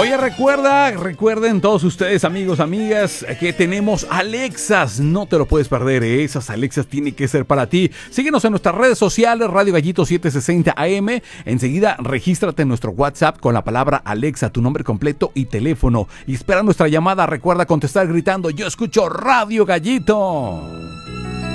Oye, recuerden todos ustedes, amigos, amigas, que tenemos Alexas. No te lo puedes perder, ¿eh? Esas Alexas tienen que ser para ti. Síguenos en nuestras redes sociales, Radio Gallito 760 AM. Enseguida, regístrate en nuestro WhatsApp con la palabra Alexa, tu nombre completo y teléfono. Y espera nuestra llamada. Recuerda contestar gritando: yo escucho Radio Gallito.